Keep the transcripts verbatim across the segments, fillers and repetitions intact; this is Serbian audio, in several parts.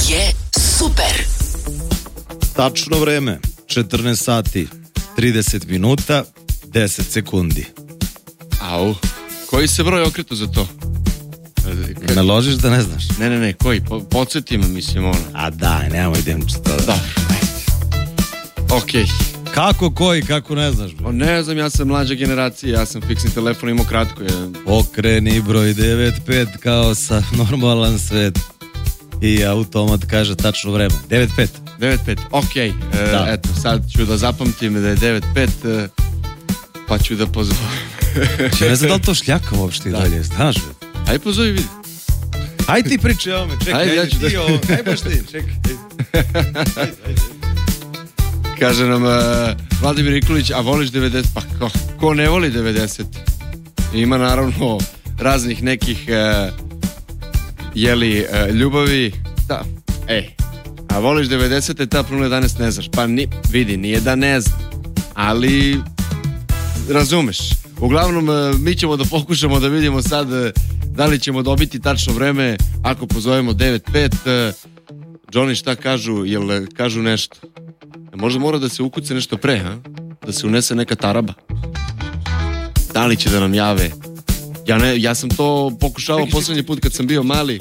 je super. Tačno vreme, četrnaest sati, trideset minuta, deset sekundi. Au, koji se broj okretu za to? Kad... Ne ložiš da ne znaš? Ne, ne, ne, koji? Po, podsjeti me, mislim, ono. A daj, nemamo idem što da. Da, okej. Okay. Kako koji, kako ne znaš? O, ne znam, ja sam mlađa generacija, ja sam fiksni telefon imao kratko. Je... Okreni broj devet pet kao sa normalan svet. I automat kaže tačno vreme. devet pet. devet pet, okej. Okay. Da. E, eto, sad ću da zapamtim da je devet pet, e, pa ću da pozovem. Ne znam da li to šljaka uopšte i da. dalje, znaš? Ajde pozovi, vidi. Aj ti priče o me, čekaj, ajde, ajde, ja ću ti da... ovo, aj baš ti, čekaj. Ajde, ajde. Kaže nam uh, Vladimir Nikolić, a voliš devedeset? Pa ko, ko ne voli devedeset? Ima naravno raznih nekih uh, jeli uh, ljubavi. Da, ej, a voliš devedesete, ta prvo jedanaest ne znaš. Pa ni, vidi, nije da ne zna, ali razumeš. Uglavnom, uh, mi ćemo da pokušamo da vidimo sad uh, da li ćemo dobiti tačno vreme ako pozovemo devet pet. Uh, Johnny, šta kažu? Jel kažu nešto? Možda mora da se ukuce nešto pre, ha? Da se unese neka taraba. Da li će da nam jave? Ja, ne, ja sam to pokušavao poslednji put kad sam bio mali.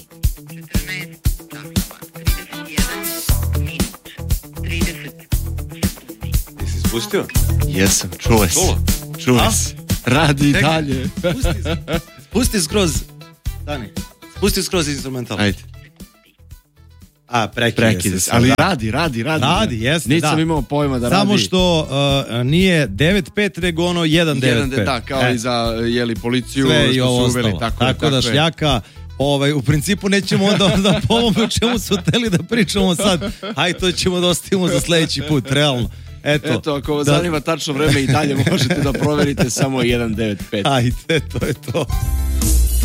Jesi spustio? Jesam, čuje se. Čuje se. Radi i dalje. Spusti, spusti skroz. Stani. Spusti skroz instrumental. Ajde. A, prekide, prekide se. Ali radi, radi, radi. Radi, jeste, Nisam da. imao pojma da Samo radi. Samo što uh, nije devet pet, nego ono jedan devet pet. Da, kao e. i za jeli, policiju. Sve i ovo uveli, ostalo. tako, tako, tako da šljaka, ovaj, u principu nećemo onda da pomome o čemu su hteli da pričamo sad. Hajde, to ćemo da ostavimo za sledeći put, realno. Eto, Eto, ako vas da... zanima tačno vreme i dalje možete da proverite samo jedan devet pet. Hajde, to je to.